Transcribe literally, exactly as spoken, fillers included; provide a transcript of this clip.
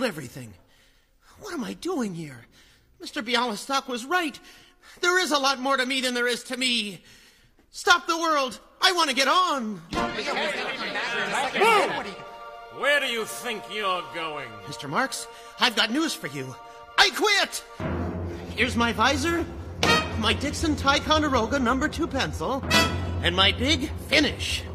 everything. What am I doing here? Mister Bialystok was right. There is a lot more to me than there is to me. Stop the world. I want to get on. Where do you think you're going? Mister Marks, I've got news for you. I quit! Here's my visor, my Dixon Ticonderoga number two pencil, and my big finish.